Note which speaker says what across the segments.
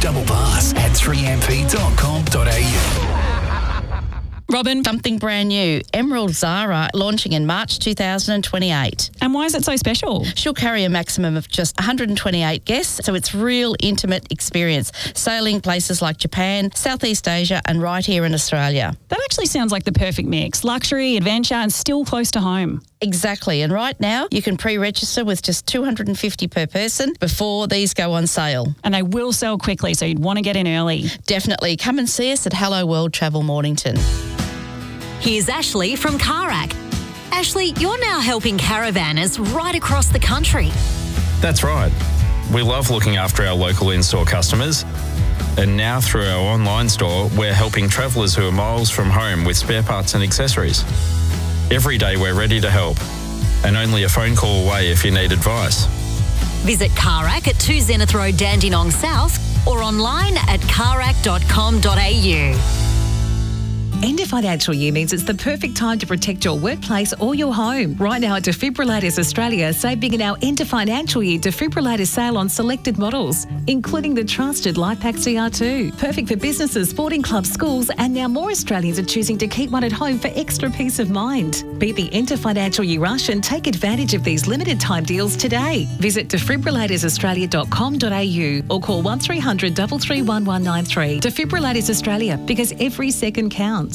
Speaker 1: Double pass at 3mp.com.au.
Speaker 2: Robin, something brand new. Emerald Zara launching in March 2028.
Speaker 3: And why is it so special?
Speaker 2: She'll carry a maximum of just 128 guests, so it's real intimate experience, sailing places like Japan, Southeast Asia and right here in Australia.
Speaker 3: That actually sounds like the perfect mix. Luxury, adventure and still close to home.
Speaker 2: Exactly. And right now you can pre-register with just $250 per person before these go on sale.
Speaker 3: And they will sell quickly, so you'd want to get in early.
Speaker 2: Definitely. Come and see us at Hello World Travel Mornington.
Speaker 4: Here's Ashley from Carac. Ashley, you're now helping caravanners right across the country.
Speaker 5: That's right. We love looking after our local in-store customers. And now through our online store, we're helping travellers who are miles from home with spare parts and accessories. Every day we're ready to help. And only a phone call away if you need advice.
Speaker 4: Visit Carac at 2 Zenith Road, Dandenong South or online at carac.com.au.
Speaker 6: End of financial year means it's the perfect time to protect your workplace or your home. Right now at Defibrillators Australia, save big in our end of financial year defibrillator sale on selected models, including the trusted LifePak CR2. Perfect for businesses, sporting clubs, schools, and now more Australians are choosing to keep one at home for extra peace of mind. Beat the end of financial year rush and take advantage of these limited time deals today. Visit defibrillatoraustralia.com.au or call 1300 333 1193. Defibrillators Australia, because every second counts.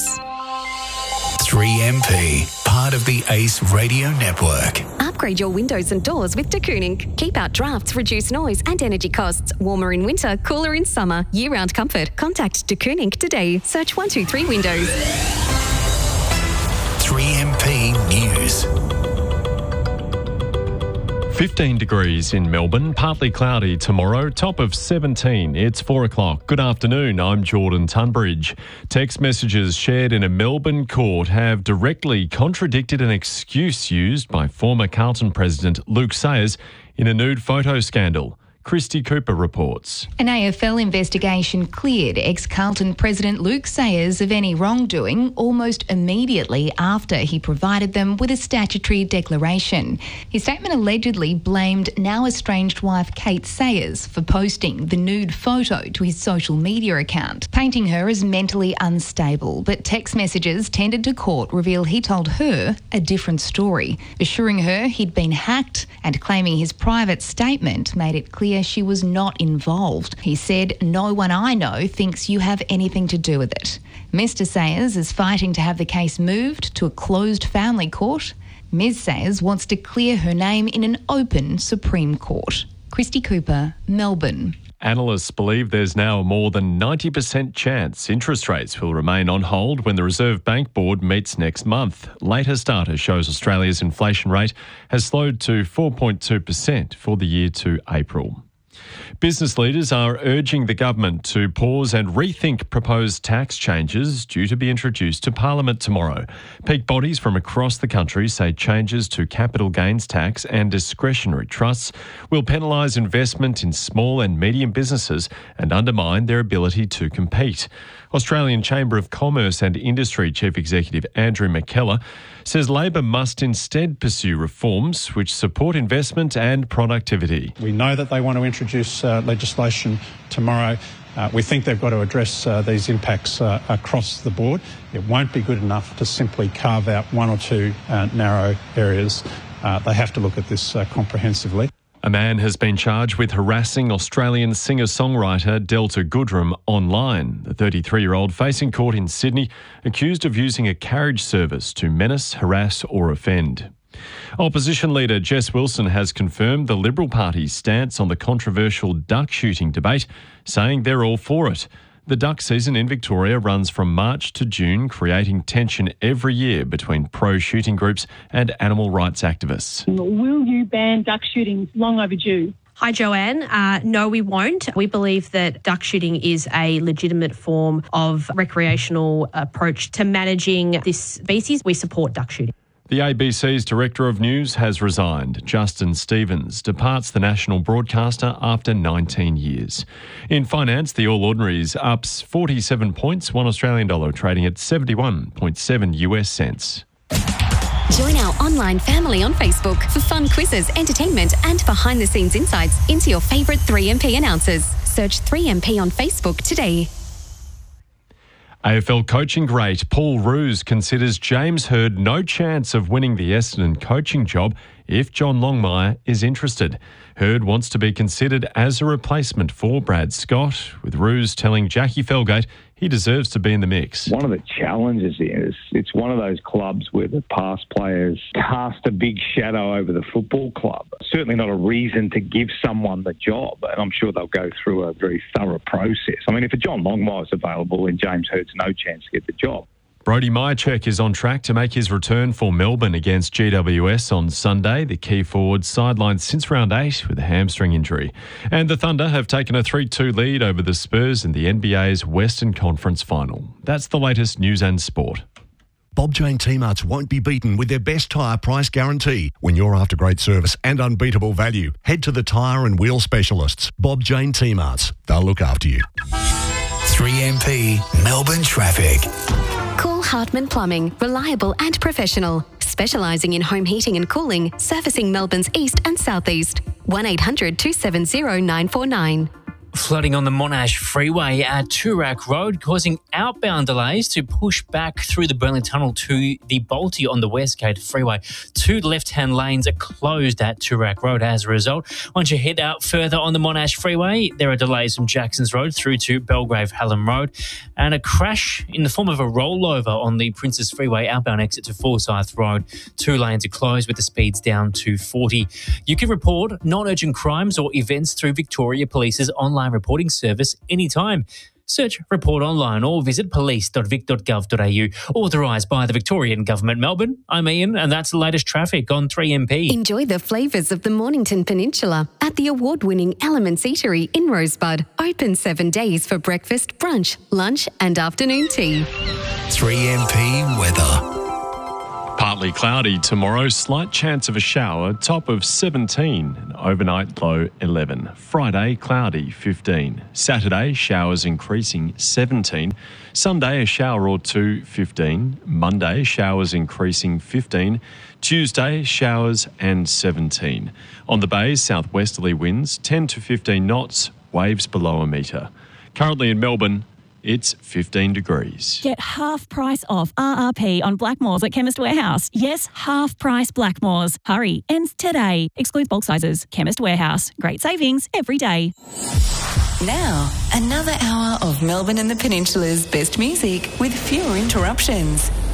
Speaker 1: 3MP, part of the ACE Radio Network.
Speaker 7: Upgrade your windows and doors with De Kooning. Keep out drafts, reduce noise and energy costs. Warmer in winter, cooler in summer. Year-round comfort. Contact De Kooning today. Search 123 Windows.
Speaker 1: 3MP News.
Speaker 8: 15 degrees in Melbourne, partly cloudy tomorrow, top of 17. It's 4 o'clock. Good afternoon, I'm Jordan Tunbridge. Text messages shared in a Melbourne court have directly contradicted an excuse used by former Carlton President Luke Sayers in a nude photo scandal. Christy Cooper reports.
Speaker 9: An AFL investigation cleared ex-Carlton President Luke Sayers of any wrongdoing almost immediately after he provided them with a statutory declaration. His statement allegedly blamed now estranged wife Kate Sayers for posting the nude photo to his social media account, painting her as mentally unstable. But text messages tendered to court reveal he told her a different story, assuring her he'd been hacked and claiming his private statement made it clear she was not involved. He said, "No one I know thinks you have anything to do with it." Mr. Sayers is fighting to have the case moved to a closed family court. Ms. Sayers wants to clear her name in an open Supreme Court. Christy Cooper, Melbourne.
Speaker 8: Analysts believe there's now a more than 90% chance interest rates will remain on hold when the Reserve Bank Board meets next month. Latest data shows Australia's inflation rate has slowed to 4.2% for the year to April. Business leaders are urging the government to pause and rethink proposed tax changes due to be introduced to Parliament tomorrow. Peak bodies from across the country say changes to capital gains tax and discretionary trusts will penalise investment in small and medium businesses and undermine their ability to compete. Australian Chamber of Commerce and Industry Chief Executive Andrew McKellar says Labor must instead pursue reforms which support investment and productivity.
Speaker 10: We know that they want to introduce legislation tomorrow. We think they've got to address these impacts across the board. It won't be good enough to simply carve out one or two narrow areas. They have to look at this comprehensively.
Speaker 8: A man has been charged with harassing Australian singer-songwriter Delta Goodrem online. The 33-year-old facing court in Sydney, accused of using a carriage service to menace, harass or offend. Opposition leader Jess Wilson has confirmed the Liberal Party's stance on the controversial duck shooting debate, saying they're all for it. The duck season in Victoria runs from March to June, creating tension every year between pro-shooting groups and animal rights activists.
Speaker 11: Will you ban duck shooting? Long overdue.
Speaker 12: Hi, Joanne. No, we won't. We believe that duck shooting is a legitimate form of recreational approach to managing this species. We support duck shooting.
Speaker 8: The ABC's Director of News has resigned. Justin Stevens departs the national broadcaster after 19 years. In finance, the All Ordinaries ups 47 points, $1 Australian dollar trading at 71.7 US cents.
Speaker 7: Join our online family on Facebook for fun quizzes, entertainment and behind-the-scenes insights into your favourite 3MP announcers. Search 3MP on Facebook today.
Speaker 8: AFL coaching great Paul Roos considers James Hird no chance of winning the Essendon coaching job if John Longmire is interested. Hird wants to be considered as a replacement for Brad Scott, with Roos telling Jackie Felgate he deserves to be in the mix.
Speaker 13: One of the challenges is it's one of those clubs where the past players cast a big shadow over the football club. Certainly not a reason to give someone the job, and I'm sure they'll go through a very thorough process. I mean, if a John Longmire is available, then James Hird's no chance to get the job.
Speaker 8: Brodie Myercheck is on track to make his return for Melbourne against GWS on Sunday. The key forward sidelined since round 8 with a hamstring injury. And the Thunder have taken a 3-2 lead over the Spurs in the NBA's Western Conference Final. That's the latest news and sport.
Speaker 14: Bob Jane T-Marts won't be beaten with their best tyre price guarantee. When you're after great service and unbeatable value, head to the tyre and wheel specialists. Bob Jane T-Marts. They'll look after you.
Speaker 1: 3MP Melbourne traffic.
Speaker 7: Call Hartman Plumbing, reliable and professional, specialising in home heating and cooling, servicing Melbourne's east and southeast. 1800 270 949.
Speaker 15: Flooding on the Monash Freeway at Toorak Road, causing outbound delays to push back through the Burnley Tunnel to the Bolte on the Westgate Freeway. 2 left-hand lanes are closed at Toorak Road as a result. Once you head out further on the Monash Freeway, there are delays from Jacksons Road through to Belgrave Hallam Road, and a crash in the form of a rollover on the Princes Freeway outbound exit to Forsyth Road. 2 lanes are closed with the speeds down to 40. You can report non-urgent crimes or events through Victoria Police's online reporting service anytime. Search Report Online or visit police.vic.gov.au. Authorised by the Victorian Government, Melbourne. I'm Ian, and that's the latest traffic on 3MP.
Speaker 7: Enjoy the flavours of the Mornington Peninsula at the award-winning Elements Eatery in Rosebud. Open 7 days for breakfast, brunch, lunch and afternoon tea.
Speaker 1: 3MP weather.
Speaker 8: Partly cloudy tomorrow, slight chance of a shower, top of 17, and overnight low 11. Friday, cloudy 15. Saturday, showers increasing 17. Sunday, a shower or two 15. Monday, showers increasing 15. Tuesday, showers and 17. On the bays, southwesterly winds 10 to 15 knots, waves below a metre. Currently in Melbourne, it's 15 degrees.
Speaker 3: Get half price off RRP on Blackmores at Chemist Warehouse. Yes, half price Blackmores. Hurry, ends today. Excludes bulk sizes. Chemist Warehouse. Great savings every day.
Speaker 16: Now, another hour of Melbourne and the Peninsula's best music with fewer interruptions.